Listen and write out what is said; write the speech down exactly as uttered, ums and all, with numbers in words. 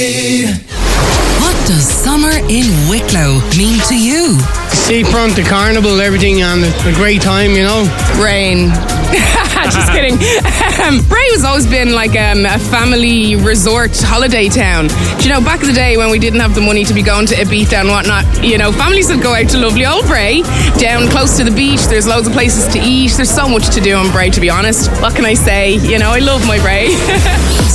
What does summer in Wicklow mean to you? Seafront, the carnival, everything, and a great time, you know. Rain. Just kidding. Um, Bray has always been like um, a family resort holiday town. Do you know, back in the day when we didn't have the money to be going to Ibiza and whatnot, you know, families would go out to lovely old Bray, down close to the beach. There's loads of places to eat. There's so much to do in Bray, to be honest. What can I say? You know, I love my Bray.